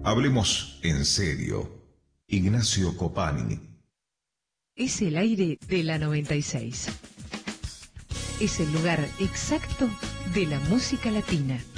Hablemos en serio. Ignacio Copani. Es el aire de la 96. Es el lugar exacto de la música latina.